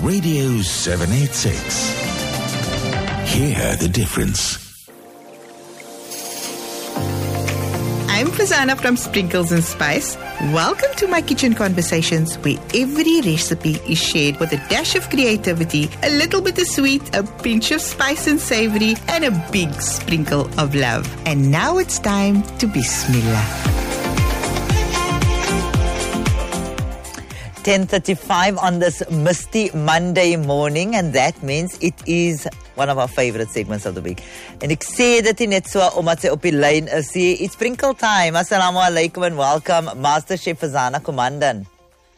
Radio 786. Hear the difference. I'm Fazana from Sprinkles and Spice. Welcome to my kitchen conversations, where every recipe is shared with a dash of creativity, a little bit of sweet, a pinch of spice and savory, and a big sprinkle of love. And now it's time to Bismillah. 10:35 on this misty Monday morning, and that means it is one of our favorite segments of the week. En ek sê dit net so omdat sy op die lyn is. It's sprinkle time. Assalamu alaikum and welcome, Master Chef Fazana Kumandan.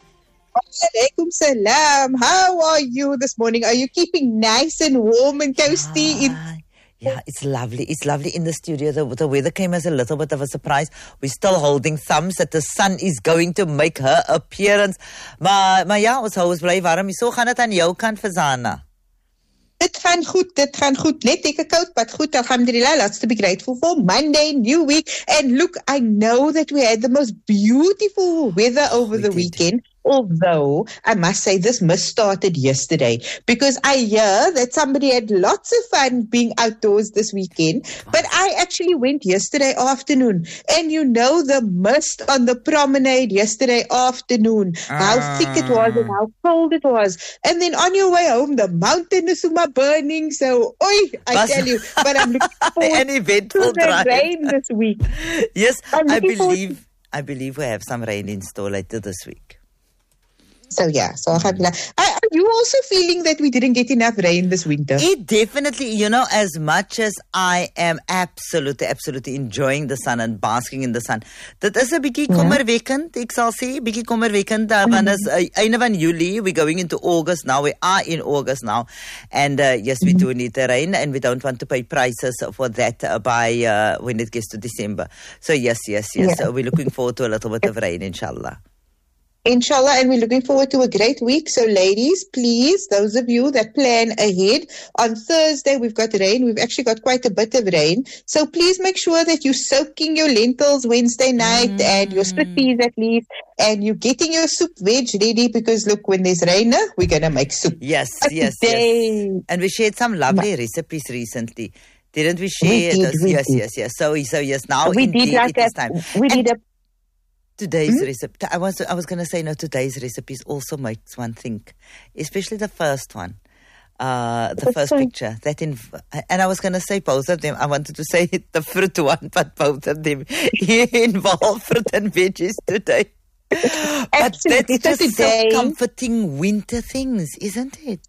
Alaikum salam. How are you this morning? Are you keeping nice and warm and toasty? Yeah, it's lovely. It's lovely in the studio. The weather came as a little bit of a surprise. We're still holding thumbs that the sun is going to make her appearance. Maar ja, ons hou ons bly warm. So gaan dit aan jou kant, Fazana. Dit gaan goed. Net ek koud, but goed, alhamdulillah. Lots to be grateful for. Monday, new week. And look, I know that we had the most beautiful weather over the weekend. Although, I must say, this mist started yesterday because I hear that somebody had lots of fun being outdoors this weekend. But I actually went yesterday afternoon. And you know the mist on the promenade yesterday afternoon, how thick it was and how cold it was. And then on your way home, the mountain is burning. So, I tell you, but I'm looking forward to the rain this week. Yes, I believe we have some rain in store later this week. So alhamdulillah. Are you also feeling that we didn't get enough rain this winter? It definitely, as much as I am absolutely enjoying the sun and basking in the sun, dit is 'n bietjie kommerwekkend, ek sal sê, bietjie kommerwekkend, want is einde van Julie, we're going into August now, we are in August now, and yes, we do need the rain, and we don't want to pay prices for that by when it gets to December. So yes, so we're looking forward to a little bit of rain, inshallah. Inshallah, and we're looking forward to a great week. So ladies, please, those of you that plan ahead, on Thursday we've got rain. We've actually got quite a bit of rain. So please make sure that you're soaking your lentils Wednesday night and your split peas at least, and you're getting your soup veg ready because look, when there's rain, we're going to make soup. Yes. And we shared some lovely recipes recently. Didn't we share those? Yes. So yes, now we did like it is time. We did a Today's recipe, I was going to say, today's recipes also makes one think, especially the first one, the first picture. And I was going to say both of them. I wanted to say the fruit one, but both of them involve fruit and veggies today. But that's just so comforting winter things, isn't it?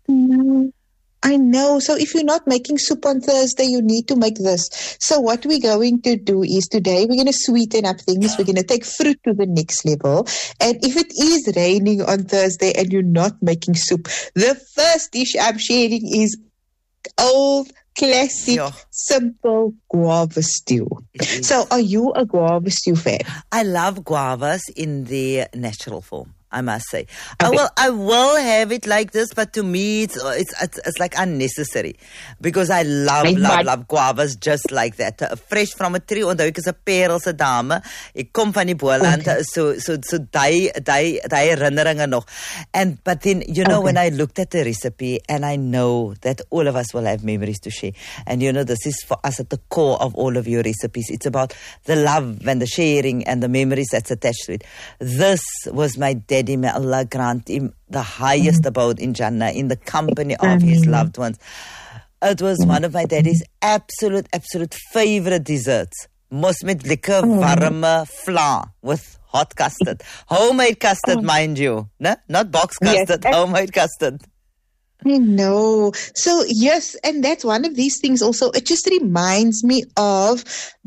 I know. So if you're not making soup on Thursday, you need to make this. So what we're going to do is today we're going to sweeten up things. We're going to take fruit to the next level. And if it is raining on Thursday and you're not making soup, the first dish I'm sharing is old, classic, simple guava stew. So are you a guava stew fan? I love guavas in their natural form, I must say. Okay. I will have it like this, but to me it's like unnecessary because I love guavas just like that. Fresh from a tree, onthou ek is 'n Parelse dame. Ek kom van die Boland, so daai herinneringe nog. But then when I looked at the recipe, and I know that all of us will have memories to share. And this is for us at the core of all of your recipes. It's about the love and the sharing and the memories that's attached to it. This was my daddy, may Allah grant him the highest abode in Jannah, in the company of his loved ones. It was one of my daddy's absolute favorite desserts. Mos met lekker warme vla with hot custard. Homemade custard, mind you. No? Not box custard, homemade custard. I know. So, yes, and that's one of these things also. It just reminds me of,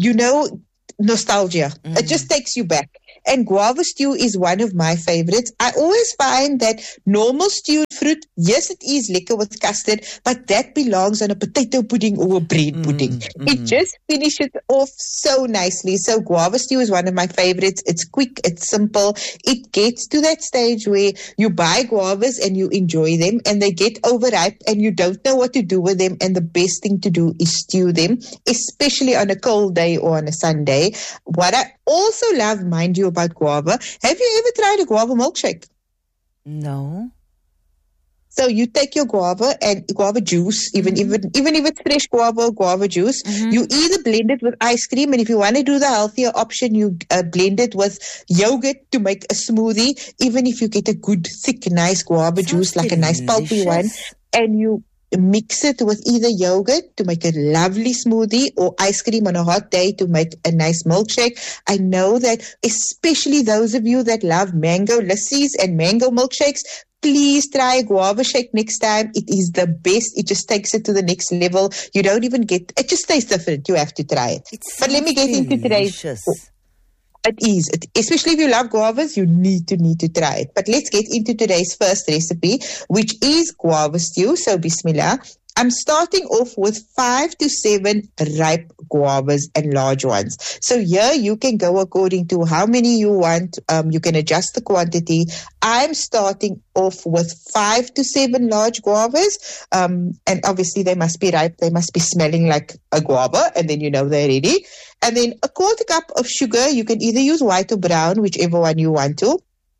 nostalgia. It just takes you back. And guava stew is one of my favorites. I always find that normal stewed fruit, yes, it is lekker with custard, but that belongs on a potato pudding or a bread pudding. It just finishes off so nicely. So guava stew is one of my favorites. It's quick, it's simple. It gets to that stage where you buy guavas and you enjoy them and they get overripe and you don't know what to do with them. And the best thing to do is stew them, especially on a cold day or on a Sunday. What I also love, mind you, about guava, have you ever tried a guava milkshake? No. So you take your guava and guava juice, even if it's fresh guava or guava juice, you either blend it with ice cream, and if you want to do the healthier option, you blend it with yogurt to make a smoothie. Even if you get a good, thick, nice guava juice, like a nice pulpy one, and you mix it with either yogurt to make a lovely smoothie or ice cream on a hot day to make a nice milkshake. I know that especially those of you that love mango lassies and mango milkshakes, please try a guava shake next time. It is the best. It just takes it to the next level. You don't even get, it just tastes different. You have to try it. But let me get into today's. It is. Especially if you love guavas, you need to try it. But let's get into today's first recipe, which is guava stew. So bismillah. I'm starting off with 5 to 7 ripe guavas and large ones. So here you can go according to how many you want. You can adjust the quantity. I'm starting off with 5 to 7 large guavas. And obviously they must be ripe. They must be smelling like a guava. And then you know they're ready. And then a quarter cup of sugar. You can either use white or brown, whichever one you want to.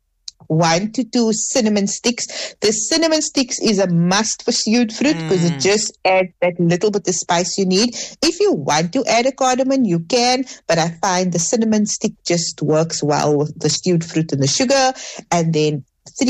1 to 2 cinnamon sticks. The cinnamon sticks is a must for stewed fruit because it just adds that little bit of spice you need. If you want to add a cardamom, you can, but I find the cinnamon stick just works well with the stewed fruit and the sugar. And then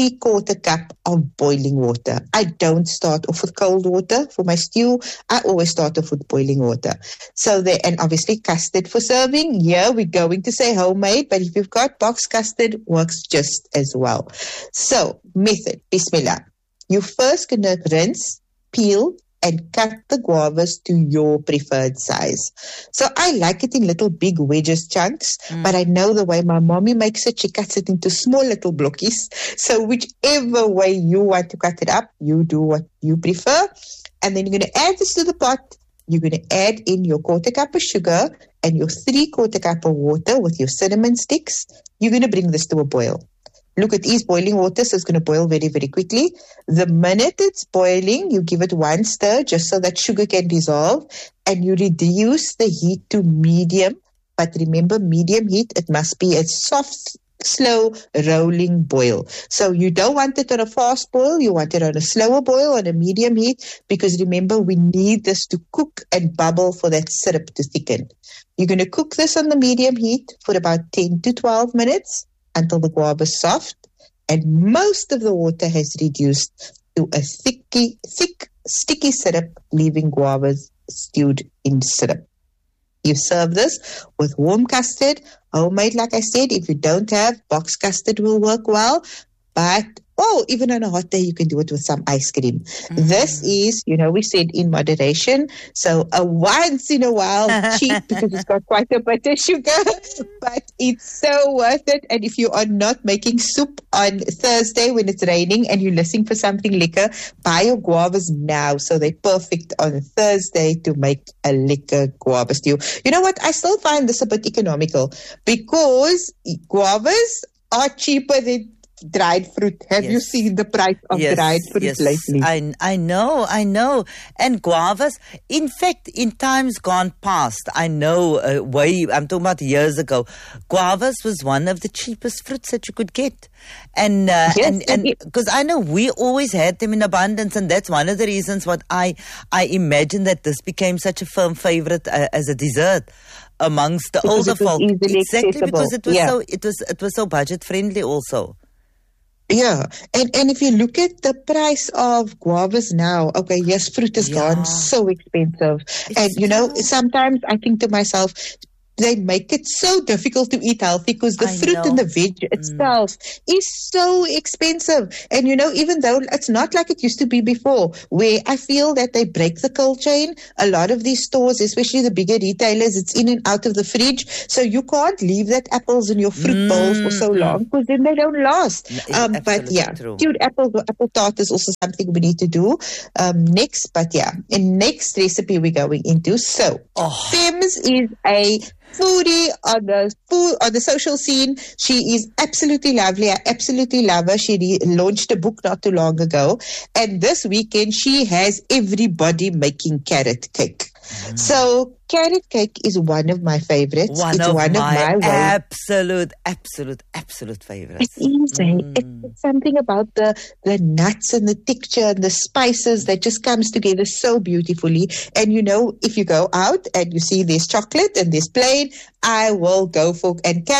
3/4 cup of boiling water. I don't start off with cold water for my stew. I always start off with boiling water. So there, and obviously custard for serving. Here we're going to say homemade, but if you've got box custard, works just as well. So method, bismillah. You first gonna rinse, peel, and cut the guavas to your preferred size. So I like it in little big wedges chunks, but I know the way my mommy makes it, she cuts it into small little blockies. So whichever way you want to cut it up, you do what you prefer. And then you're going to add this to the pot. You're going to add in your 1/4 cup of sugar and your 3/4 cup of water with your cinnamon sticks. You're going to bring this to a boil. Look, it is boiling water, so it's going to boil very, very quickly. The minute it's boiling, you give it 1 stir just so that sugar can dissolve, and you reduce the heat to medium. But remember, medium heat, it must be a soft, slow, rolling boil. So you don't want it on a fast boil. You want it on a slower boil, on a medium heat, because remember, we need this to cook and bubble for that syrup to thicken. You're going to cook this on the medium heat for about 10 to 12 minutes. Until the guava is soft and most of the water has reduced to a thick, sticky syrup, leaving guavas stewed in syrup. You serve this with warm custard, homemade, like I said. If you don't have, box custard will work well. But, even on a hot day, you can do it with some ice cream. This is, we said in moderation. So a once in a while cheap because it's got quite a bit of sugar, but it's so worth it. And if you are not making soup on Thursday when it's raining and you're listening for something liquor, buy your guavas now. So they're perfect on Thursday to make a liquor guava stew. You know what? I still find this a bit economical because guavas are cheaper than dried fruit. Have you seen the price of dried fruit lately? I know. And guavas, in fact, in times gone past, I know, I'm talking about years ago, guavas was one of the cheapest fruits that you could get. And because I know we always had them in abundance, and that's one of the reasons what I imagine that this became such a firm favorite as a dessert amongst the older folk. Exactly, because it was so budget friendly also. Yeah, and if you look at the price of guavas now, okay, yes, fruit has gone so expensive. Sometimes I think to myself, they make it so difficult to eat healthy because the fruit and the veg itself is so expensive. And, even though it's not like it used to be before, where I feel that they break the cold chain, a lot of these stores, especially the bigger retailers, it's in and out of the fridge. So you can't leave that apples in your fruit bowl for so long because then they don't last. Stewed apples or apple tart is also something we need to do next. But in next recipe we're going into. So, Fems is a foodie on the social scene. She is absolutely lovely. I absolutely love her. She launched a book not too long ago, and this weekend she has everybody making carrot cake. So carrot cake is one of my favorites. One it's of one my of my absolute favorites. It is. It's something about the nuts and the texture and the spices that just comes together so beautifully. And you know, if you go out and you see there's chocolate and there's plain, I will go for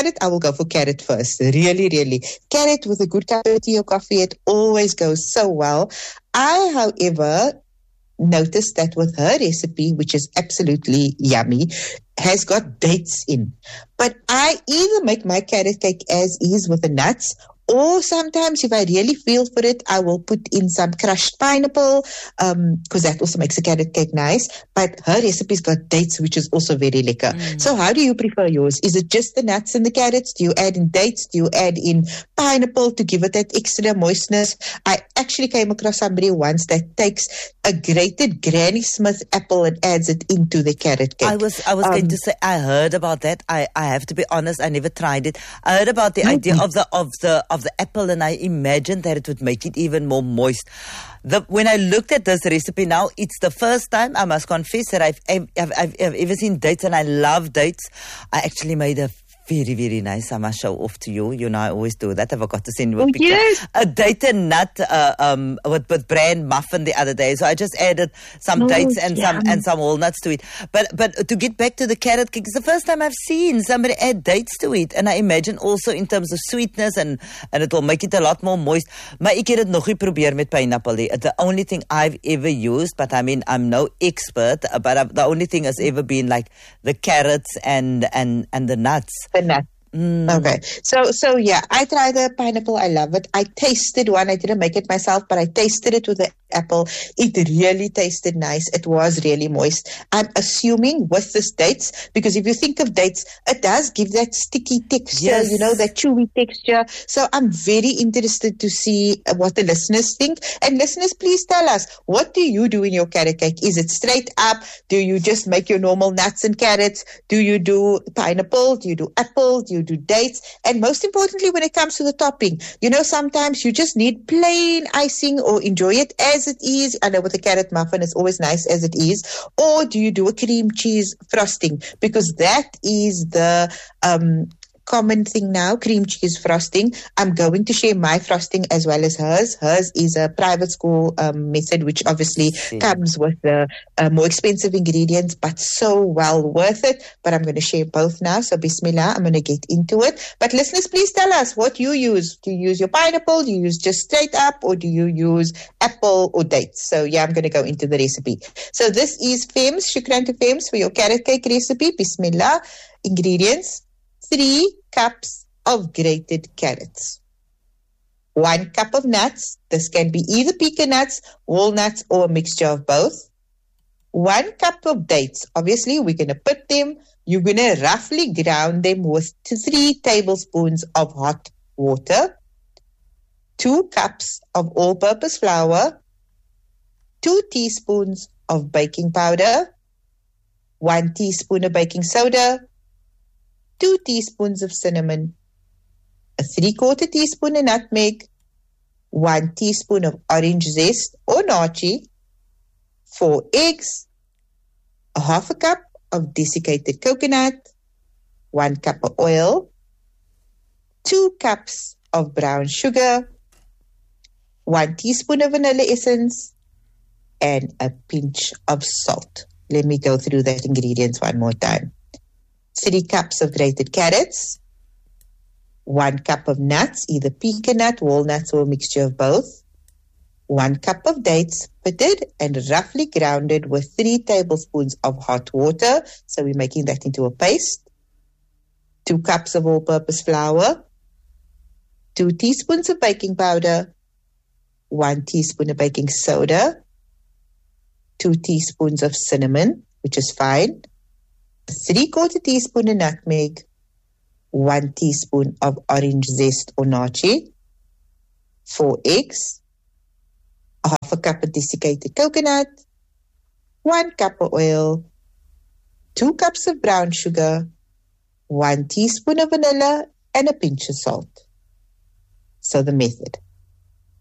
carrot first. Really, really. Carrot with a good cup of tea or coffee, it always goes so well. I, however, noticed that with her recipe, which is absolutely yummy, has got dates in. But I either make my carrot cake as is with the nuts, or sometimes if I really feel for it, I will put in some crushed pineapple, because that also makes a carrot cake nice. But her recipe's got dates, which is also very lekker. So how do you prefer yours? Is it just the nuts and the carrots? Do you add in dates? Do you add in pineapple to give it that extra moistness? I actually came across somebody once that takes a grated Granny Smith apple and adds it into the carrot cake. I was going to say, I heard about that. I have to be honest, I never tried it. I heard about the idea of the apple, and I imagined that it would make it even more moist. When I looked at this recipe now, it's the first time, I must confess, that I've ever seen dates, and I love dates. I actually made a very, very nice. I must show off to you. You know, I always do that. I forgot to send you a picture. Yes. A date and nut with bran muffin the other day. So I just added some dates and some walnuts to it. But to get back to the carrot cake, it's the first time I've seen somebody add dates to it. And I imagine also in terms of sweetness and it will make it a lot more moist. Maar ek het dit nog nie probeer met pineapple. The only thing I've ever used, but I mean, I'm no expert, but the only thing has ever been like the carrots and the nuts. The nut. Okay. So yeah, I tried the pineapple. I love it. I tasted one. I didn't make it myself, but I tasted it with the apple. It really tasted nice. It was really moist. I'm assuming with this dates, because if you think of dates, it does give that sticky texture, yes, you know, that chewy texture. So I'm very interested to see what the listeners think. And listeners, please tell us, what do you do in your carrot cake? Is it straight up? Do you just make your normal nuts and carrots? Do you do pineapple? Do you do apple? Do you do dates? And most importantly, when it comes to the topping, you know, sometimes you just need plain icing or enjoy it as it is. I know with a carrot muffin, it's always nice as it is. Or do you do a cream cheese frosting? Because that is the common thing now, cream cheese frosting. I'm going to share my frosting as well as hers. Hers is a private school method, which obviously comes with the more expensive ingredients, but so well worth it. But I'm going to share both now. So bismillah, I'm going to get into it. But listeners, please tell us what you use. Do you use your pineapple? Do you use just straight up? Or do you use apple or dates? So yeah, I'm going to go into the recipe. So this is Fems, shukran to Fems for your carrot cake recipe. Bismillah. Ingredients: 3 cups of grated carrots, 1 cup of nuts. This can be either pecan nuts, walnuts, or a mixture of both. 1 cup of dates. Obviously, we're going to put them, you're going to roughly ground them with 3 tablespoons of hot water. 2 cups of all-purpose flour, 2 teaspoons of baking powder, 1 teaspoon of baking soda, 2 teaspoons of cinnamon, a 3/4 teaspoon of nutmeg, 1 teaspoon of orange zest or nachi, 4 eggs, a 1/2 cup of desiccated coconut, 1 cup of oil, 2 cups of brown sugar, 1 teaspoon of vanilla essence, and a pinch of salt. Let me go through that ingredients one more time. 3 cups of grated carrots, 1 cup of nuts, either pecan nut, walnuts, or a mixture of both, 1 cup of dates, pitted and roughly grounded with 3 tablespoons of hot water. So we're making that into a paste. 2 cups of all-purpose flour, 2 teaspoons of baking powder, 1 teaspoon of baking soda, 2 teaspoons of cinnamon, which is fine, 3/4 teaspoon of nutmeg, 1 teaspoon of orange zest or nachi, 4 eggs, a 1/2 cup of desiccated coconut, 1 cup of oil, 2 cups of brown sugar, 1 teaspoon of vanilla, and a pinch of salt. So the method.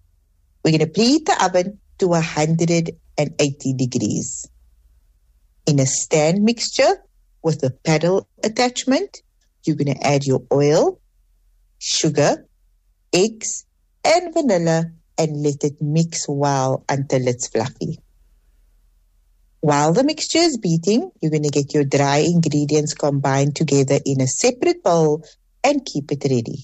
We're going to preheat the oven to 180 degrees. In a stand mixture with a paddle attachment, you're going to add your oil, sugar, eggs, and vanilla, and let it mix well until it's fluffy. While the mixture is beating, you're going to get your dry ingredients combined together in a separate bowl and keep it ready.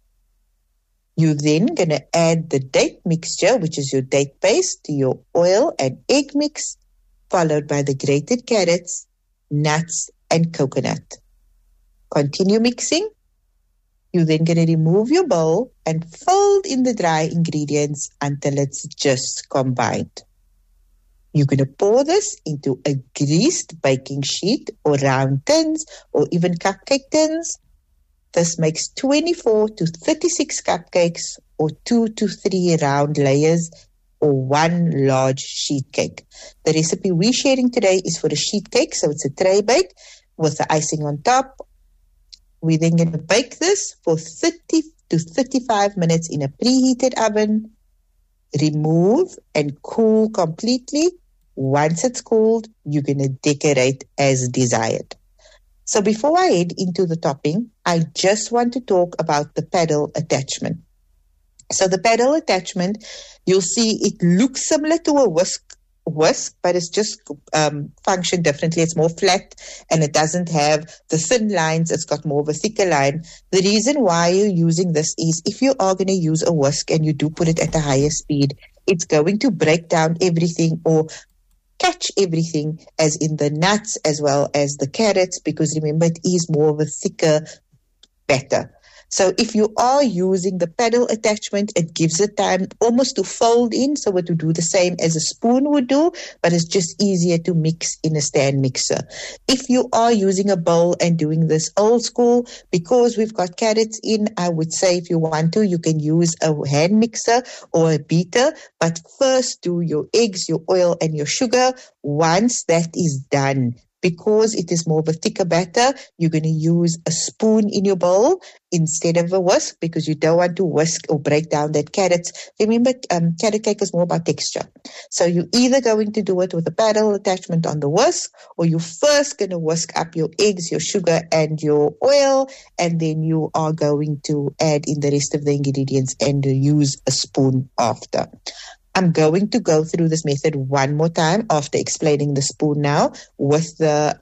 You're then going to add the date mixture, which is your date paste, to your oil and egg mix, followed by the grated carrots, nuts, and coconut. Continue mixing. You're then going to remove your bowl and fold in the dry ingredients until it's just combined. You're going to pour this into a greased baking sheet or round tins or even cupcake tins. This makes 24 to 36 cupcakes or 2 to 3 round layers or 1 large sheet cake. The recipe we're sharing today is for a sheet cake, so it's a tray bake with the icing on top. We're then going to bake this for 30 to 35 minutes in a preheated oven. Remove and cool completely. Once it's cooled, you're going to decorate as desired. So before I head into the topping, I just want to talk about the paddle attachment. So the paddle attachment, you'll see it looks similar to a whisk, but it's just functioned differently. It's more flat and it doesn't have the thin lines. It's got more of a thicker line. The reason why you're using this is if you are going to use a whisk and you do put it at a higher speed, it's going to break down everything or catch everything, as in the nuts as well as the carrots, because remember, it is more of a thicker batter. So if you are using the paddle attachment, it gives it time almost to fold in, so it will do the same as a spoon would do, but it's just easier to mix in a stand mixer. If you are using a bowl and doing this old school, because we've got carrots in, I would say if you want to, you can use a hand mixer or a beater, but first do your eggs, your oil, and your sugar. Once that is done, because it is more of a thicker batter, you're going to use a spoon in your bowl instead of a whisk, because you don't want to whisk or break down that carrots. Remember, carrot cake is more about texture. So you're either going to do it with a paddle attachment on the whisk, or you're first going to whisk up your eggs, your sugar, and your oil, and then you are going to add in the rest of the ingredients and use a spoon after. I'm going to go through this method one more time after explaining the spoon now with the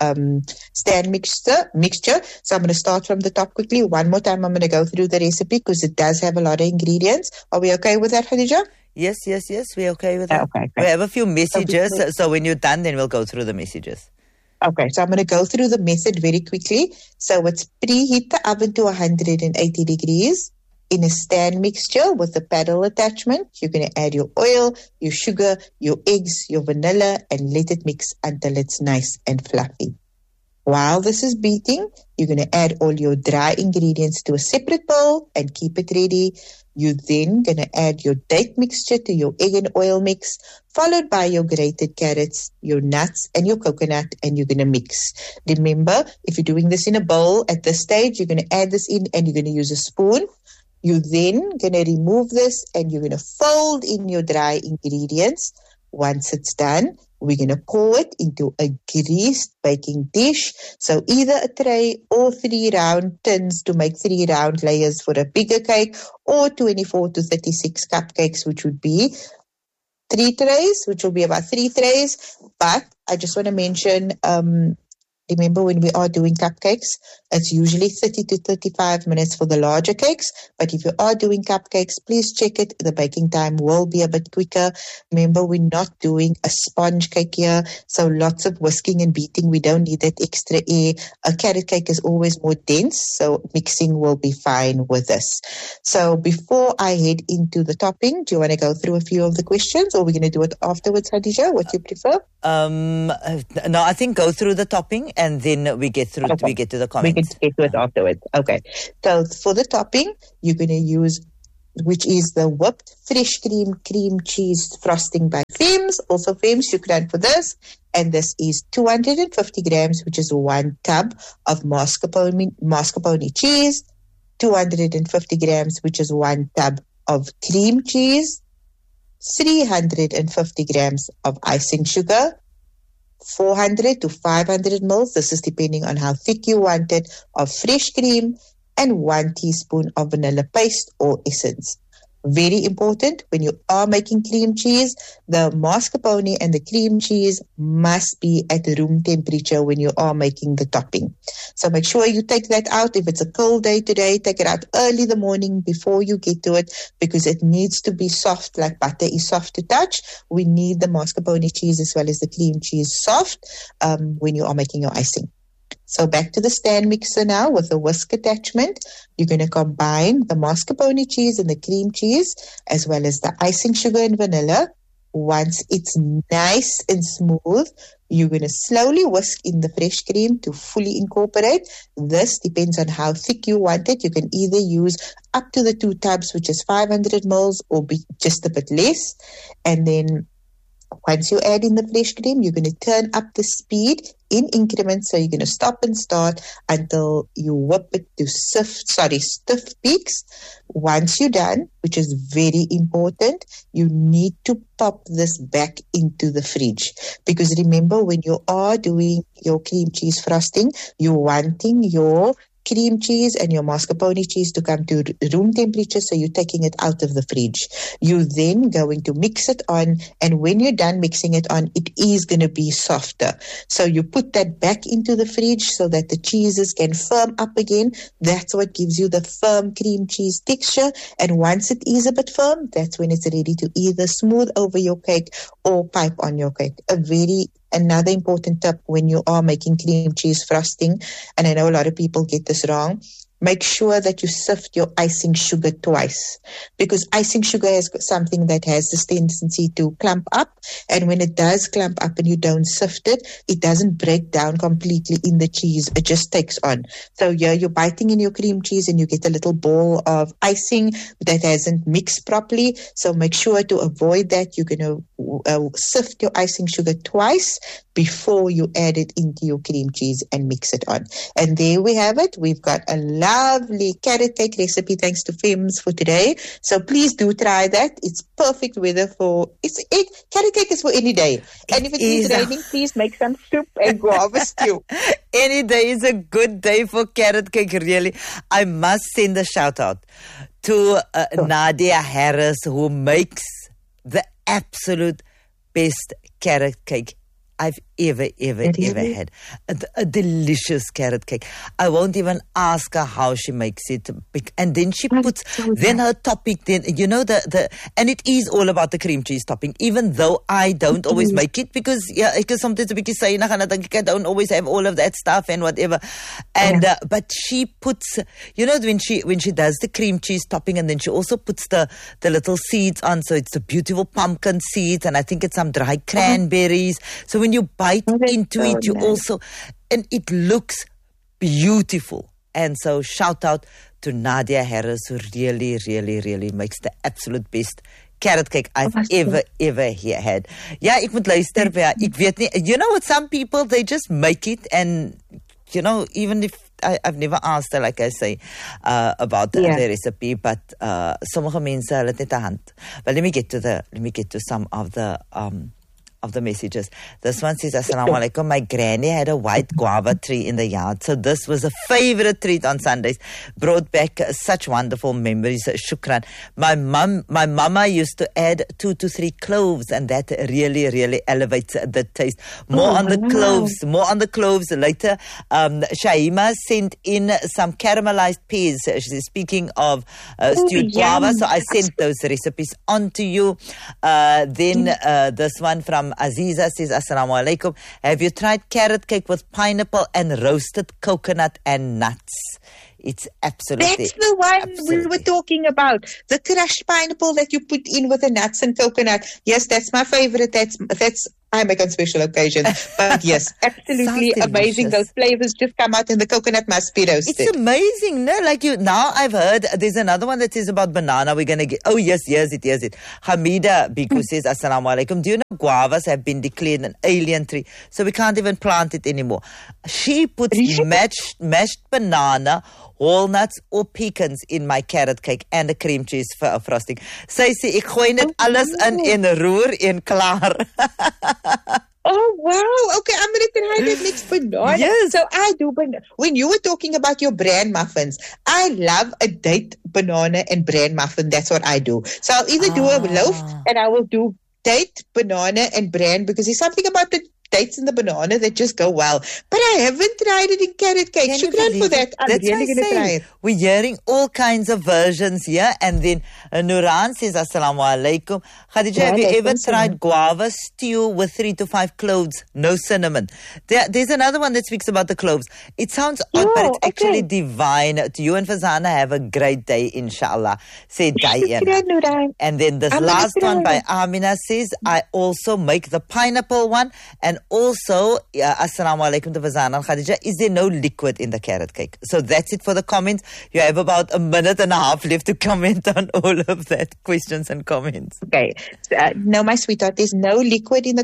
stand mixture. So I'm going to start from the top quickly. One more time, I'm going to go through the recipe because it does have a lot of ingredients. Are we okay with that, Khadija? Yes, we're okay with that. Okay. We have a few messages, so when you're done, then we'll go through the messages. Okay, so I'm going to go through the method very quickly. So it's preheat the oven to 180 degrees. In a stand mixture with a paddle attachment, you're going to add your oil, your sugar, your eggs, your vanilla, and let it mix until it's nice and fluffy. While this is beating, you're going to add all your dry ingredients to a separate bowl and keep it ready. You're then going to add your date mixture to your egg and oil mix, followed by your grated carrots, your nuts, and your coconut, and you're going to mix. Remember, if you're doing this in a bowl at this stage, you're going to add this in and you're going to use a spoon. You're then going to remove this and you're going to fold in your dry ingredients. Once it's done, we're going to pour it into a greased baking dish. So either a tray or 3 round tins to make 3 round layers for a bigger cake, or 24 to 36 cupcakes, which would be 3 trays, which will be about 3 trays. But I just want to mention, remember, when we are doing cupcakes, it's usually 30 to 35 minutes for the larger cakes. But if you are doing cupcakes, please check it. The baking time will be a bit quicker. Remember, we're not doing a sponge cake here, so lots of whisking and beating. We don't need that extra air. A carrot cake is always more dense, so mixing will be fine with this. So before I head into the topping, do you want to go through a few of the questions, or we're going to do it afterwards, Khadija? What do you prefer? No, I think go through the topping and then we get through. Okay. We get to the comments. We can get to it afterwards. Okay. So for the topping, you're going to use, which is the whipped fresh cream cheese frosting by Fems. Also Fems, shukran for this. And this is 250 grams, which is 1 tub of mascarpone cheese. 250 grams, which is 1 tub of cream cheese. 350 grams of icing sugar, 400 to 500 mils, this is depending on how thick you want it, of fresh cream, and 1 teaspoon of vanilla paste or essence. Very important, when you are making cream cheese, the mascarpone and the cream cheese must be at room temperature when you are making the topping. So make sure you take that out. If it's a cold day today, take it out early in the morning before you get to it, because it needs to be soft, like butter is soft to touch. We need the mascarpone cheese as well as the cream cheese soft when you are making your icing. So back to the stand mixer now with a whisk attachment. You're going to combine the mascarpone cheese and the cream cheese as well as the icing sugar and vanilla. Once it's nice and smooth, you're going to slowly whisk in the fresh cream to fully incorporate. This depends on how thick you want it. You can either use up to the 2 tubs, which is 500 mils, or be just a bit less. And then once you add in the fresh cream, you're going to turn up the speed in increments. So you're going to stop and start until you whip it to stiff peaks. Once you're done, which is very important, you need to pop this back into the fridge. Because remember, when you are doing your cream cheese frosting, you're wanting your cream cheese and your mascarpone cheese to come to room temperature, so you're taking it out of the fridge. You're then going to mix it on, and when you're done mixing it on, it is going to be softer. So you put that back into the fridge so that the cheeses can firm up again. That's what gives you the firm cream cheese texture. And once it is a bit firm, that's when it's ready to either smooth over your cake or pipe on your cake. Another important tip when you are making cream cheese frosting, and I know a lot of people get this wrong, make sure that you sift your icing sugar twice, because icing sugar is something that has this tendency to clump up, and when it does clump up and you don't sift it, it doesn't break down completely in the cheese. It just takes on. So yeah, you're biting in your cream cheese and you get a little ball of icing that hasn't mixed properly. So make sure to avoid that. You're going to sift your icing sugar twice before you add it into your cream cheese and mix it on. And there we have it. We've got a lovely carrot cake recipe thanks to Fems for today. So please do try that. It's perfect weather for carrot cake is for any day. And if it is raining, please make some soup and guava stew. Any day is a good day for carrot cake, really. I must send a shout out to Nadia Harris, who makes the absolute best carrot cake I've ever had. A delicious carrot cake. I won't even ask her how she makes it. And then she puts, then her topping, then, you know, and it is all about the cream cheese topping, even though I don't always make it, because sometimes I don't always have all of that stuff and whatever. And, but she puts, you know, when she does the cream cheese topping, and then she also puts the little seeds on. So it's the beautiful pumpkin seeds, and I think it's some dry cranberries. So when you bite into it, you also, and it looks beautiful. And so shout out to Nadia Harris, who really, really, really makes the absolute best carrot cake I've ever had. Yeah, ek moet luister, ek weet nie, you know what, some people, they just make it, and you know, even if I've never asked her, like I say, about the recipe, but sommige mense hulle het net 'n hand. But let me get to some of the messages. This one says, Assalamu alaikum. My granny had a white guava tree in the yard, so this was a favorite treat on Sundays. Brought back such wonderful memories. Shukran. My mama used to add 2 to 3 cloves, and that really, really elevates the taste. More on the cloves later. Shaima sent in some caramelized peas. She's speaking of stewed guava, so I sent those recipes on to you. Then this one from Aziza says, Assalamu alaikum. Have you tried carrot cake with pineapple and roasted coconut and nuts? It's absolutely... That's the one we were talking about. The crushed pineapple that you put in with the nuts and coconut. Yes, that's my favorite. That's I make on special occasions. But yes, absolutely amazing. Those flavors just come out, and the coconut must be roasted. It's amazing, no? Like now I've heard there's another one that says about banana. We're going to get... Oh, yes, here's it. Hamida Biku says, Assalamu alaikum. Do you know guavas have been declared an alien tree, so we can't even plant it anymore? She puts mashed banana, walnuts or pecans in my carrot cake and a cream cheese frosting. Sy sê ek gooi net alles in en roer en klaar. Oh, wow. Okay, I'm going to try that next banana. Yes. So I do, when you were talking about your bran muffins, I love a date banana and bran muffin. That's what I do. So I'll either do a loaf and I will do date, banana and bran because there's something about the dates and the banana that just go well. But I haven't tried it in carrot cake. Shukran for that. I'm really going to try it. We're hearing all kinds of versions here. And then Nuran says, Assalamu alaikum. Khadija, have you ever tried guava stew with 3 to 5 cloves? No cinnamon. There's another one that speaks about the cloves. It sounds odd, but it's actually divine. To you and Fazana, have a great day, inshallah. Say Diana. And then this last one by Amina says, I also make the pineapple one. And also, Assalamu alaikum to Fazana and Khadija, is there no liquid in the carrot cake? So that's it for the comments. You have about a minute and a half left to comment on all of that, questions and comments. Okay. No, my sweetheart, there's no liquid in the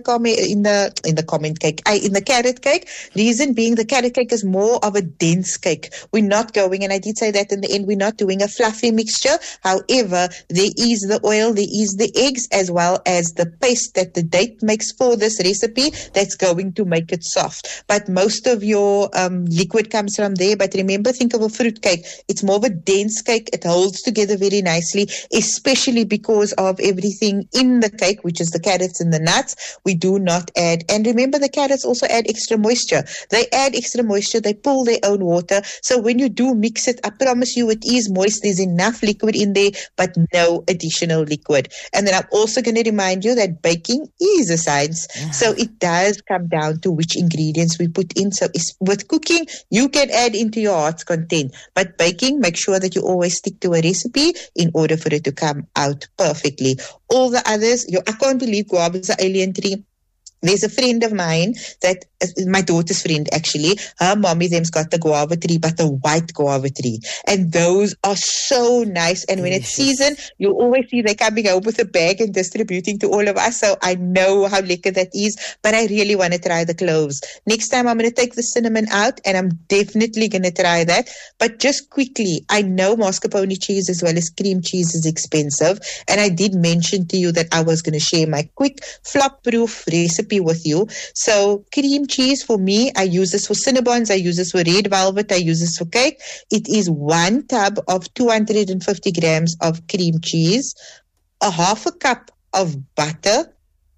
comment cake. In the carrot cake. Reason being, the carrot cake is more of a dense cake. We're not going, and I did say that in the end, we're not doing a fluffy mixture. However, there is the oil, there is the eggs, as well as the paste that the date makes for this recipe. That's going to make it soft. But most of your liquid comes from there. But remember, think of a fruit cake. It's more of a dense cake. It holds together very nicely, especially because of everything in the cake, which is the carrots and the nuts. We do not add. And remember, the carrots also add extra moisture. They add extra moisture. They pull their own water. So when you do mix it, I promise you it is moist. There's enough liquid in there, but no additional liquid. And then I'm also going to remind you that baking is a science. So it does come down to which ingredients we put in. So with cooking, you can add into your heart's content. But baking, make sure that you always stick to a recipe in order for it to come out perfectly. All the others, I can't believe guava is an alien tree. There's a friend of mine that, my daughter's friend actually, her mommy them's got the guava tree, but the white guava tree. And those are so nice. And when it's season, you always see they coming out with a bag and distributing to all of us. So I know how lekker that is, but I really want to try the cloves. Next time I'm going to take the cinnamon out and I'm definitely going to try that. But just quickly, I know mascarpone cheese as well as cream cheese is expensive. And I did mention to you that I was going to share my quick flop-proof recipe with you. So cream cheese for me, I use this for Cinnabons, I use this for red velvet, I use this for cake. It is 1 tub of 250 grams of cream cheese, a half a cup of butter,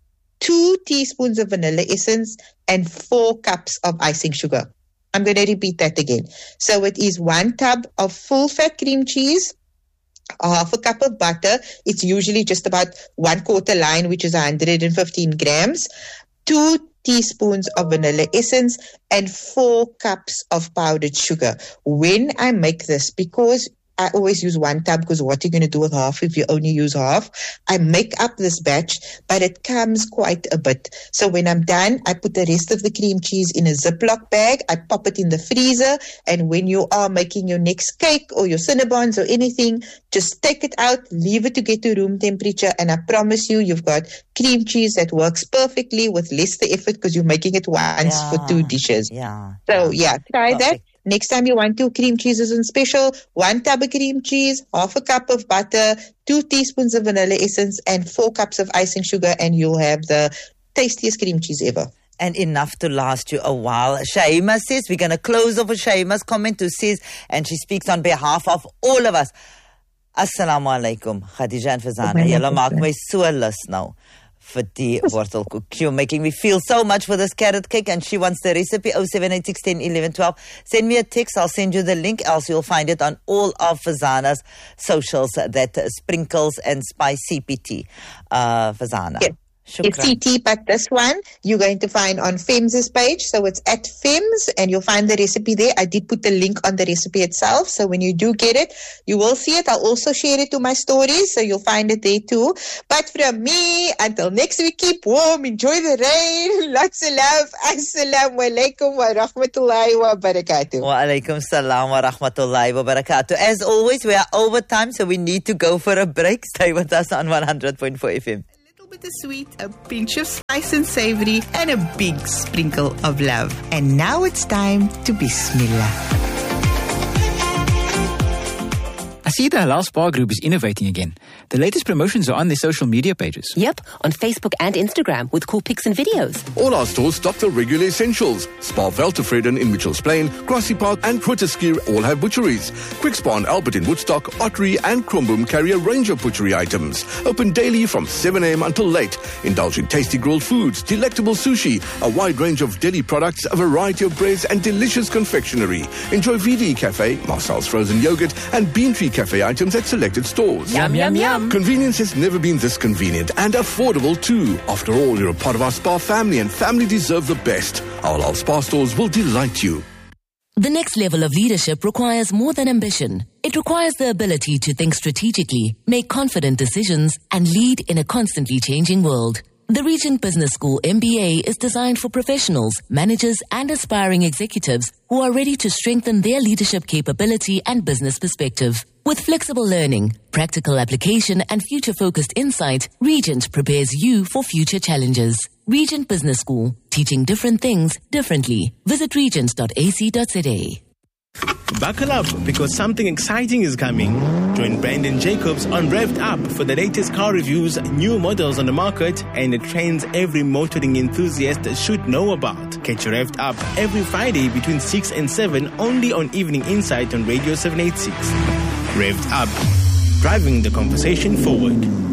2 teaspoons of vanilla essence, and 4 cups of icing sugar. I'm going to repeat that again. So it is 1 tub of full fat cream cheese, a half a cup of butter. It's usually just about 1/4 line, which is 115 grams. 2 teaspoons of vanilla essence and 4 cups of powdered sugar. When I make this, because I always use 1 tub, because what are you going to do with half if you only use half? I make up this batch, but it comes quite a bit. So when I'm done, I put the rest of the cream cheese in a Ziploc bag. I pop it in the freezer. And when you are making your next cake or your Cinnabons or anything, just take it out, leave it to get to room temperature. And I promise you, you've got cream cheese that works perfectly with less the effort because you're making it once for 2 dishes. So try that. Next time you want 2 cream cheeses on special, 1 tub of cream cheese, half a cup of butter, 2 teaspoons of vanilla essence, and 4 cups of icing sugar, and you'll have the tastiest cream cheese ever. And enough to last you a while. Shaima says, we're going to close off with Shaima's comment who says, and she speaks on behalf of all of us. Assalamu alaikum, Khadija and Fazana. Julle maak my so lus nou vir die wortelkoek. You're making me feel so much for this carrot cake, and she wants the recipe. 0786 10 11 12. Send me a text. I'll send you the link. Else you'll find it on all of Fazana's socials. That Sprinkles and Spice CPT. Fazana. Yes. It's CT, but this one you're going to find on FEMS's page. So it's at FEMS, and you'll find the recipe there. I did put the link on the recipe itself. So when you do get it, you will see it. I'll also share it to my stories, so you'll find it there too. But from me, until next week, keep warm, enjoy the rain, lots of love. Assalamu alaikum wa rahmatullahi wa barakatuh. Wa alaikum salam wa rahmatullahi wa barakatuh. As always, we are over time, so we need to go for a break. Stay with us on 100.4 FM. Bit of sweet, a pinch of spice and savory, and a big sprinkle of love. And now it's time to Bismillah. I see the Halal Spa Group is innovating again. The latest promotions are on their social media pages. Yep, on Facebook and Instagram with cool pics and videos. All our stores stock the regular essentials. Spa Veltevreden in Mitchells Plain, Grassy Park and Grooteskier all have butcheries. Quick Spa and Albert in Woodstock, Ottery and Kromboom carry a range of butchery items. Open daily from 7 a.m. until late. Indulge in tasty grilled foods, delectable sushi, a wide range of deli products, a variety of breads and delicious confectionery. Enjoy VD Cafe, Marcel's frozen yogurt and Bean Tree Cafe items at selected stores. Yum, yum, yum. Convenience has never been this convenient and affordable too. After all, you're a part of our spa family and family deserve the best. Our Halal Spa stores will delight you. The next level of leadership requires more than ambition. It requires the ability to think strategically, make confident decisions, and lead in a constantly changing world. The Regent Business School MBA is designed for professionals, managers, and aspiring executives who are ready to strengthen their leadership capability and business perspective. With flexible learning, practical application, and future-focused insight, Regent prepares you for future challenges. Regent Business School, teaching different things differently. Visit regent.ac.za. Buckle up because something exciting is coming. Join Brandon Jacobs on Revved Up for the latest car reviews, new models on the market, and the trends every motoring enthusiast should know about. Catch Revved Up every Friday between 6 and 7 only on Evening Insight on Radio 786. Revved Up, driving the conversation forward.